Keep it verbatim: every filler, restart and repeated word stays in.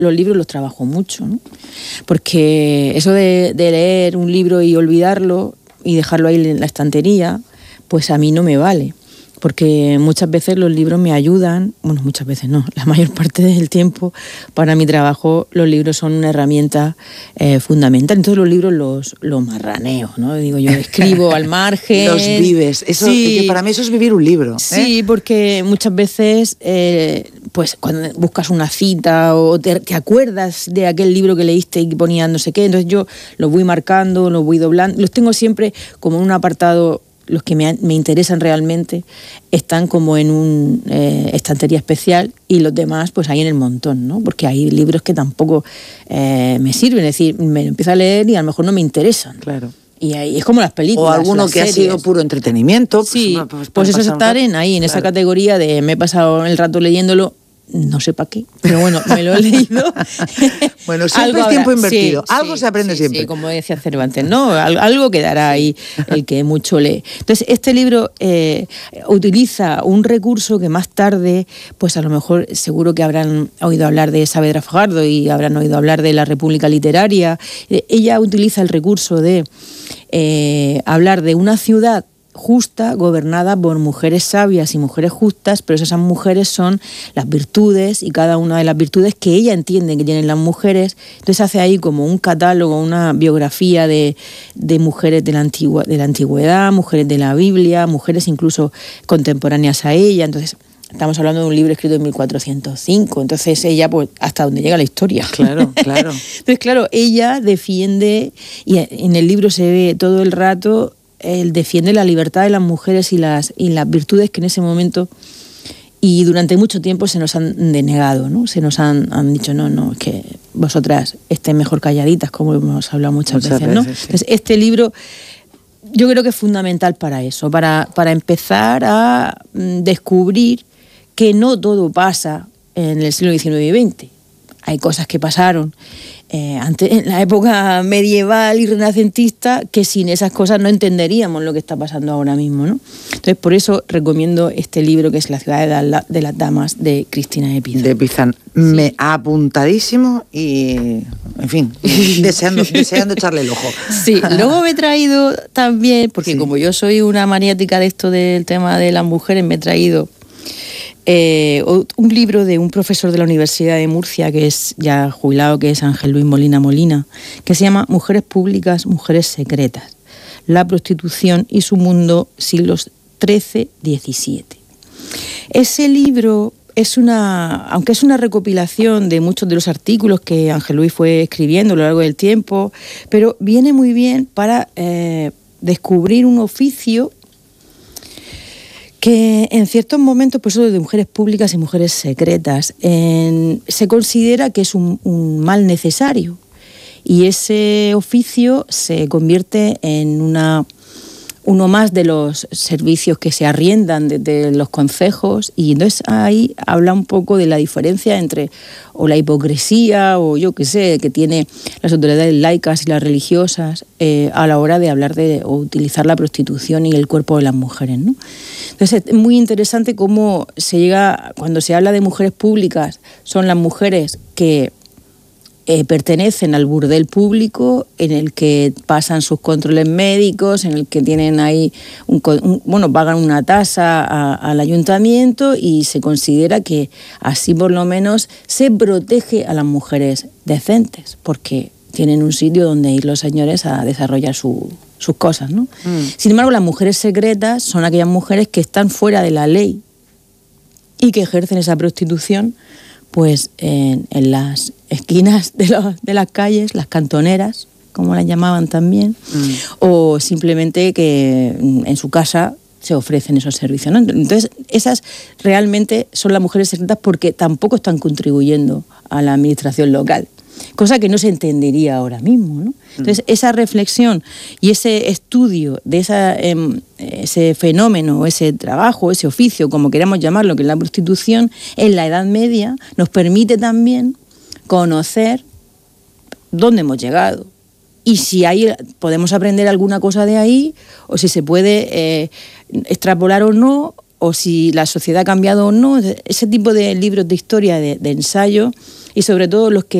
los libros los trabajo mucho, ¿no? Porque eso de, de leer un libro y olvidarlo y dejarlo ahí en la estantería, pues a mí no me vale. Porque muchas veces los libros me ayudan, bueno, muchas veces no, la mayor parte del tiempo para mi trabajo los libros son una herramienta eh, fundamental. Entonces los libros los, los marraneo, ¿no? Digo, yo escribo al margen. Los vives, eso, sí, que para mí eso es vivir un libro. ¿eh? Sí, porque muchas veces, eh, pues cuando buscas una cita o te, te acuerdas de aquel libro que leíste y ponía no sé qué, entonces yo los voy marcando, los voy doblando, los tengo siempre como en un apartado. Los que me, me interesan realmente están como en una eh, estantería especial y los demás pues ahí en el montón, ¿no? Porque hay libros que tampoco eh, me sirven, es decir, me empiezo a leer y a lo mejor no me interesan. Claro. Y ahí es como las películas. O alguno que series. Ha sido puro entretenimiento. Sí, pues, pues, pues eso es estar en ahí, en claro. esa categoría de me he pasado el rato leyéndolo, no sé para qué, pero bueno, me lo he leído. Bueno, siempre es tiempo invertido. Sí, algo sí, se aprende sí, siempre. Sí, como decía Cervantes, ¿no? Algo quedará ahí el que mucho lee. Entonces, este libro eh, utiliza un recurso que más tarde, pues a lo mejor seguro que habrán oído hablar de Saavedra Fajardo y habrán oído hablar de la República Literaria. Eh, ella utiliza el recurso de eh, hablar de una ciudad justa, gobernada por mujeres sabias y mujeres justas, pero esas mujeres son las virtudes y cada una de las virtudes que ella entiende que tienen las mujeres. Entonces hace ahí como un catálogo, una biografía de, de mujeres de la, antigua, de la antigüedad, mujeres de la Biblia, mujeres incluso contemporáneas a ella. Entonces estamos hablando de un libro escrito en mil cuatrocientos cinco, entonces ella, pues, hasta donde llega la historia. Claro, claro. Entonces, claro, ella defiende, y en el libro se ve todo el rato, él defiende la libertad de las mujeres y las, y las virtudes que en ese momento y durante mucho tiempo se nos han denegado, ¿no? Se nos han, han dicho, no, no, es que vosotras estéis mejor calladitas, como hemos hablado muchas, muchas veces, ¿no? Veces, sí. Entonces, este libro yo creo que es fundamental para eso, para, para empezar a descubrir que no todo pasa en el siglo diecinueve y veinte. Hay cosas que pasaron eh, antes, en la época medieval y renacentista, que sin esas cosas no entenderíamos lo que está pasando ahora mismo, ¿no? Entonces, por eso recomiendo este libro que es La ciudad de, la, de las damas, de Cristina de Pizan. De Pizan. Sí. Me ha apuntadísimo y, en fin, deseando, deseando echarle el ojo. Sí, luego me he traído también, porque sí. como yo soy una maniática de esto del tema de las mujeres, me he traído Eh, un libro de un profesor de la Universidad de Murcia, que es ya jubilado, que es Ángel Luis Molina Molina, que se llama Mujeres públicas, mujeres secretas, la prostitución y su mundo, siglos trece diecisiete. Ese libro es una, aunque es una recopilación de muchos de los artículos que Ángel Luis fue escribiendo a lo largo del tiempo, pero viene muy bien para eh, descubrir un oficio que en ciertos momentos, pues eso de mujeres públicas y mujeres secretas, en, se considera que es un, un mal necesario, y ese oficio se convierte en una, uno más de los servicios que se arriendan desde los concejos, y entonces ahí habla un poco de la diferencia entre o la hipocresía o yo qué sé, que tiene las autoridades laicas y las religiosas eh, a la hora de hablar de o utilizar la prostitución y el cuerpo de las mujeres, ¿no? Entonces es muy interesante cómo se llega, cuando se habla de mujeres públicas, son las mujeres que eh, pertenecen al burdel público, en el que pasan sus controles médicos, en el que tienen ahí, un, un, bueno, pagan una tasa a, al ayuntamiento, y se considera que así por lo menos se protege a las mujeres decentes, porque tienen un sitio donde ir los señores a desarrollar su... sus cosas, ¿no? Mm. Sin embargo, las mujeres secretas son aquellas mujeres que están fuera de la ley y que ejercen esa prostitución, pues en, en las esquinas de, los, de las calles, las cantoneras, como las llamaban también, mm. o simplemente que en su casa se ofrecen esos servicios, ¿no? Entonces, esas realmente son las mujeres secretas porque tampoco están contribuyendo a la administración local, cosa que no se entendería ahora mismo, ¿no? Entonces, esa reflexión y ese estudio de esa, eh, ese fenómeno, ese trabajo, ese oficio, como queramos llamarlo, que es la prostitución, en la Edad Media, nos permite también conocer dónde hemos llegado. Y si hay, podemos aprender alguna cosa de ahí, o si se puede eh, extrapolar o no, o si la sociedad ha cambiado o no. Ese tipo de libros de historia, de, de ensayo, y sobre todo los que